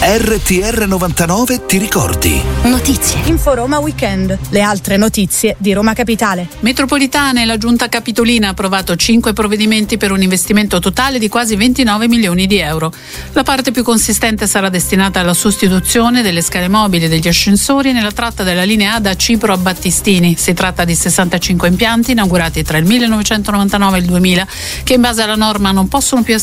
RTR 99 ti ricordi. Notizie. Info Roma Weekend. Le altre notizie di Roma Capitale. Metropolitana e la Giunta Capitolina ha approvato 5 provvedimenti per un investimento totale di quasi 29 milioni di euro. La parte più consistente sarà destinata alla sostituzione delle scale mobili e degli ascensori nella tratta della linea A da Cipro a Battistini. Si tratta di 65 impianti inaugurati tra il 1999 e il 2000 che in base alla norma non possono più essere